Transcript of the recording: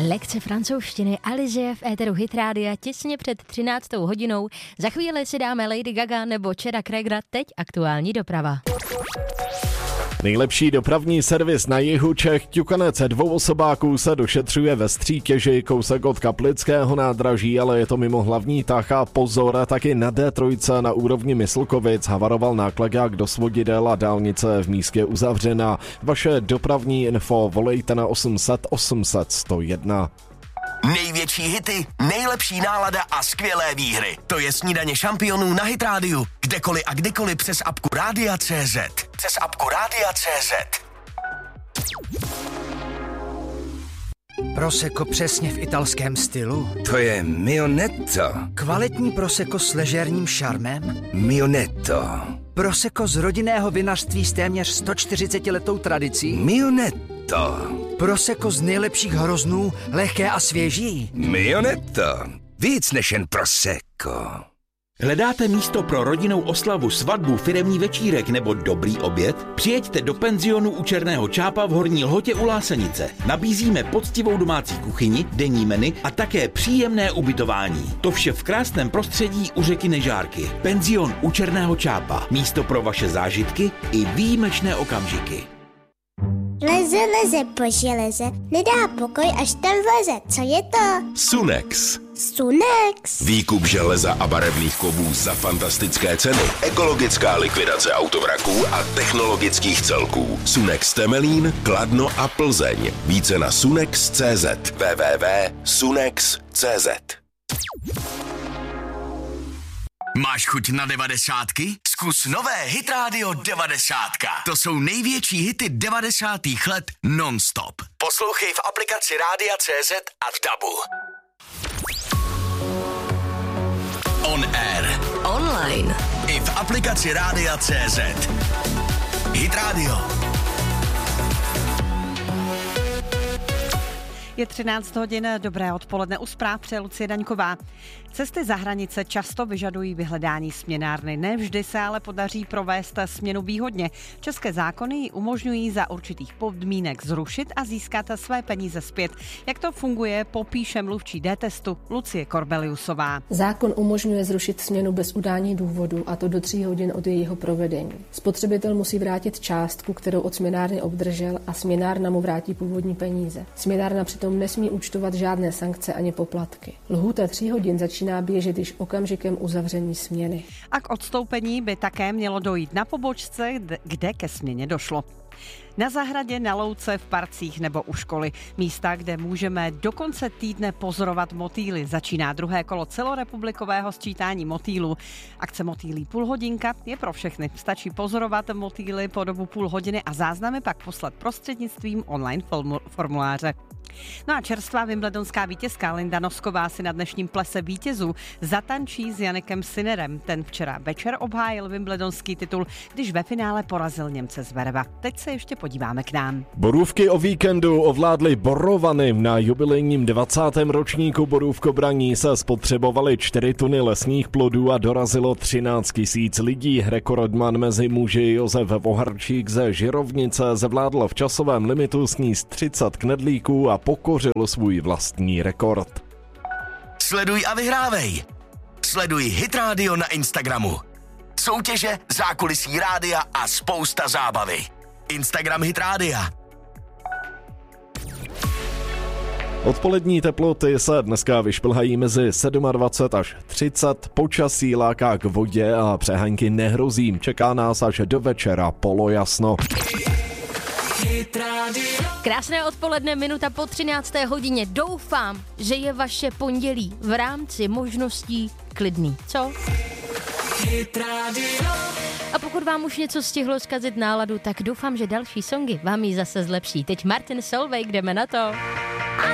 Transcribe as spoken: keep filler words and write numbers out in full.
Lekce francouzštiny Alizie v éteru Hit Rádia těsně před třináctou hodinou. Za chvíli si dáme Lady Gaga nebo Cheda Kragera, teď aktuální doprava. Nejlepší dopravní servis na jihu Čech, ťukanec dvou osobáků se došetřuje ve Střítěži, kousek od Kaplického nádraží, ale je to mimo hlavní tah a pozor, taky na D tři na úrovni Myslkovic havaroval nákladák do svodidel a dálnice v místě uzavřena. Vaše dopravní info volejte na osm set osm set sto jedna. Největší hity, nejlepší nálada a skvělé výhry. To je snídaně šampionů na Hit Rádiu. Kdekoliv a kdykoliv přes apku Rádia tečka cé zet. Přes apku Rádia tečka cé zet. Prosecco přesně v italském stylu. To je Mio Netto. Kvalitní prosecco s ležérním šarmem. Mio Netto. Prosecco z rodinného vinařství s téměř sto čtyřicetiletou tradicí. Mio Netto. Prosecco z nejlepších hroznů, lehké a svěží. Mio Netto. Víc než jen Prosecco. Hledáte místo pro rodinnou oslavu, svatbu, firemní večírek nebo dobrý oběd? Přijeďte do penzionu u Černého Čápa v Horní Lhotě u Lásenice. Nabízíme poctivou domácí kuchyni, denní menu a také příjemné ubytování. To vše v krásném prostředí u řeky Nežárky. Penzion u Černého Čápa. Místo pro vaše zážitky i výjimečné okamžiky. Leze, leze po železe, nedá pokoj, až tam vleze. Co je to? Sunex. Sunex. Výkup železa a barevných kovů za fantastické ceny. Ekologická likvidace autovraků a technologických celků. Sunex Temelín, Kladno a Plzeň. Více na sunex tečka cé zet. w w w tečka sunex tečka cé zet. Máš chuť na devadesátky? Zkus nové Hit Radio devadesátka. To jsou největší hity devadesátých let non-stop. Poslouchej v aplikaci Rádia tečka cé zet a v dabu. On air. Online. I v aplikaci Rádia tečka cé zet. Hit Radio. Je třináct hodin, dobré odpoledne, u zpráv přeje Lucie Daňková. Cesty za hranice často vyžadují vyhledání směnárny. Ne vždy se ale podaří provést směnu výhodně. České zákony ji umožňují za určitých podmínek zrušit a získat své peníze zpět. Jak to funguje, popíše mluvčí D-testu Lucie Korbeliusová. Zákon umožňuje zrušit směnu bez udání důvodu, a to do tří hodin od jejího provedení. Spotřebitel musí vrátit částku, kterou od směnárny obdržel, a směnárna mu vrátí původní peníze. Směnárna přitom nesmí účtovat žádné sankce ani poplatky. Lhůta tří hodin začíná běžet již okamžikem uzavření směny. A k odstoupení by také mělo dojít na pobočce, kde ke směně došlo. Na zahradě, na louce, v parcích nebo u školy. Místa, kde můžeme do konce týdne pozorovat motýly. Začíná druhé kolo celorepublikového sčítání motýlů. Akce Motýlí půl hodinka je pro všechny. Stačí pozorovat motýly po dobu půl hodiny a záznamy pak poslat prostřednictvím online formuláře. No a čerstvá wimbledonská vítězka Linda Nosková si na dnešním plese vítězů zatančí s Janekem Sinnerem. Ten včera večer obhájil wimbledonský titul, když ve finále porazil Němce Zvereva. Teď se ještě podíváme k nám. Borůvky o víkendu ovládly Borovany. Na jubilejním dvacátém ročníku borůvkobraní se spotřebovaly čtyři tuny lesních plodů a dorazilo třináct tisíc lidí. Rekordman mezi muži Josef Voharčík ze Žirovnice zvládl v časovém limitu sníst třicet knedlíků a pokořil svůj vlastní rekord. Sleduj a vyhrávej. Sleduj Hit Radio na Instagramu. Soutěže, zákulisí rádia a spousta zábavy. Instagram Hit Rádia. Odpolední teploty se dneska vyšplhají mezi dvacet sedm až třicet, počasí láká k vodě a přehánky nehrozí. Čeká nás až do večera polojasno. Krásné odpoledne, minuta po třinácté hodině. Doufám, že je vaše pondělí v rámci možností klidný. Co? A pokud vám už něco stihlo zkazit náladu, tak doufám, že další songy vám ji zase zlepší. Teď Martin Solveig, jdeme na to.